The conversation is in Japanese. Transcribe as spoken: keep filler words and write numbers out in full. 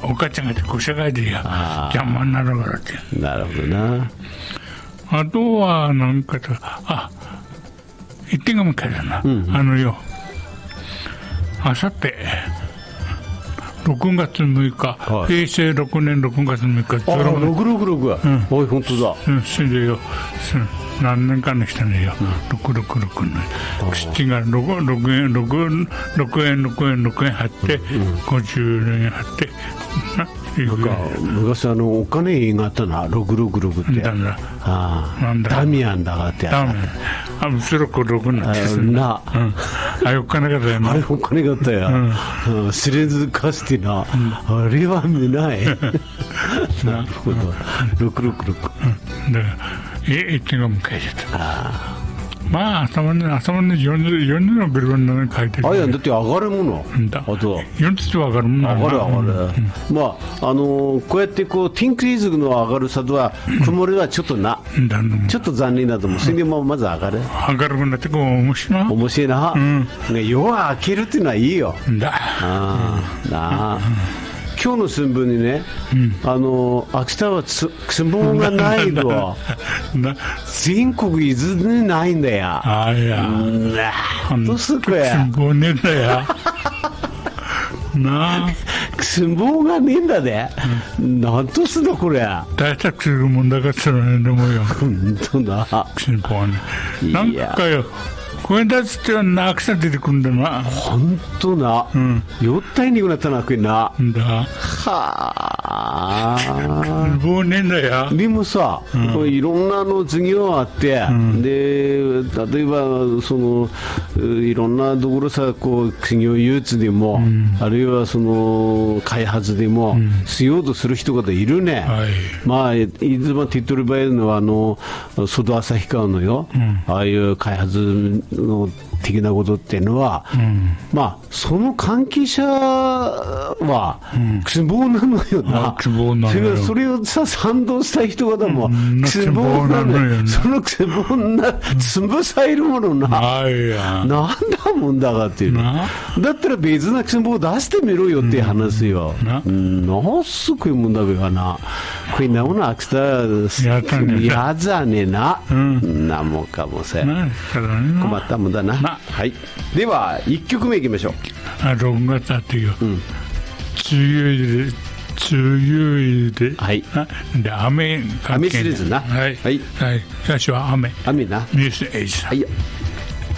お母ちゃんがいてくしゃがいてや邪魔になるからって。 なるほどな。 あとはなんかとあ一点が向かいだな、うんうん、あのよあさってろくがつむいか、はい、へいせいろくねんろくがつむいかああろくろくろくは、うん、おい本当だ、 うん、それでよ何年間の人ねよ、うん、ろくろくろくの口が 6, 6円6 6円6円6円貼って、うんうん、ごじゅうえん貼ってななんか昔あのお金があったなろくろくろくってなんだあなんだダミアンだがってやつダミアンあろくろくろくになってすんな、うん、あれお金があったよなあれお金があったや、うんうん、スレズかしてな、うん、あれは見ないなるほどろくろくろく、 うん、だからえ一点が迎えちゃったあまあ頭に頭によんじゅうのベルバンに書いてる、 あいやだって上がるものだあとよんつ上がるもの上がる上がる、うんうん、まああのー、こうやってこうティンクリーズの上がるさとは曇りはちょっとな、うん、ちょっと残念だと思うそれでもまず上がる上がるもんだってこう面白いな面白いな、うん、ね、夜は明けるっていうのはいいよだあ、うん、なあ、うん今日の新聞にね、うん、あの秋田はつ相撲がないのは全国伊豆にないんだよ。 ああいやなんとすこや相撲ねえんだよなあ相撲がねえんだで、うん、なんとすんだこれ大体するもんだからつらねでもよ本当だ相撲はねなんかよこれだっつってはなくさ出てくるんだな本当な、うん、よったいにくなったなこれなだはあもうねえんだよでもさ、うん、いろんなの授業あって、うん、で例えばそのいろんなところさこう企業誘致でも、うん、あるいはその開発でも、うん、しようとする人がいるね、はい、まあいつも手っ取り早いのはあの外旭川のよ、うん、ああいう開発の的なことっていうのは、うん、まあその関係者は相撲なのよな、うん、それそれをさ賛同したい人がも相撲なのよ、その相撲な潰されるものな、なんだもんだかっていうのだったら別な相撲を出してみろよっていう話よ、うん、な, なすごいもんだべがなこんなもの秋田やざねえな、うん、なもんかもせ困ったもんだな、はい、ではいっきょくめいきましょう。 あろくがつあってよ、うん、梅雨入りで梅雨入りで、はい、で雨雨シリーズな、 はい、はい、はい、最初は雨雨なニュースエイジはい